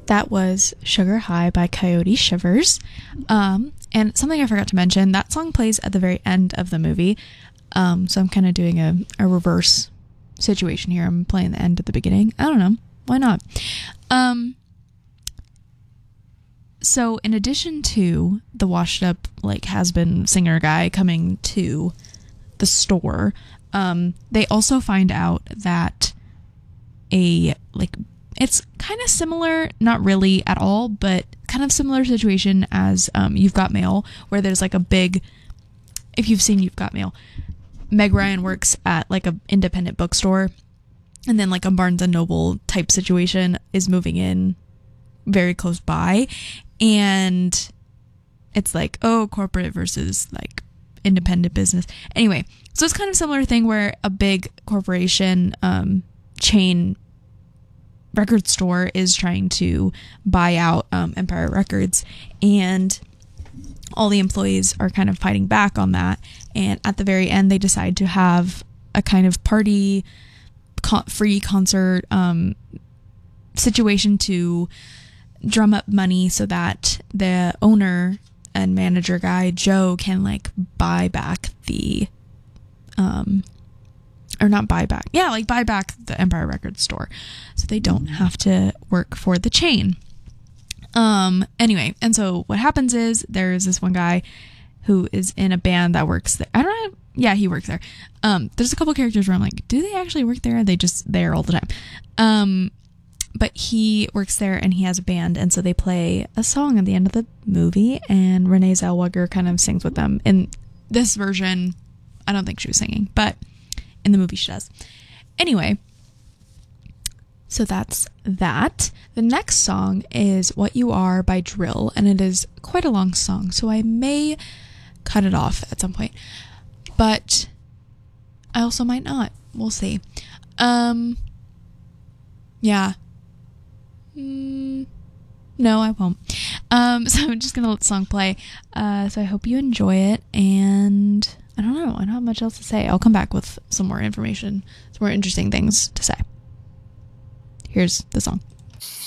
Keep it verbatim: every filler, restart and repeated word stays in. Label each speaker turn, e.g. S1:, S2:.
S1: that was Sugar High by Coyote Shivers. Um, and something I forgot to mention, that song plays at the very end of the movie. Um, so I'm kind of doing a, a reverse situation here. I'm playing the end at the beginning. I don't know. Why not? Um, so in addition to the washed up, like, has-been singer guy coming to the store, um, they also find out that a, like, it's kind of similar, not really at all, but kind of similar situation as um, You've Got Mail, where there's like a big, if you've seen You've Got Mail, Meg Ryan works at like an independent bookstore, and then like a Barnes and Noble type situation is moving in very close by, and it's like, oh, corporate versus like independent business. Anyway, so it's kind of a similar thing where a big corporation um, chain record store is trying to buy out um, Empire Records, and all the employees are kind of fighting back on that. And at the very end, they decide to have a kind of party, con- free concert um, situation to drum up money so that the owner and manager guy, Joe, can like buy back the um or not buy back. Yeah, like buy back the Empire Records store so they don't have to work for the chain. Um, anyway, and so what happens is there's this one guy who is in a band that works there. I don't know. Yeah, he works there. Um, there's a couple characters where I'm like, do they actually work there? Are they just there all the time? Um, but he works there and he has a band. And so they play a song at the end of the movie, and Renee Zellweger kind of sings with them. In this version, I don't think she was singing, but in the movie she does. Anyway, so that's that. The next song is What You Are by Drill, and it is quite a long song, so I may cut it off at some point, but I also might not. We'll see. Um, yeah. Mm, no, I won't. Um, so I'm just gonna let the song play. Uh, so I hope you enjoy it, and I don't know. I don't have much else to say. I'll come back with some more information, some more interesting things to say. Here's the song.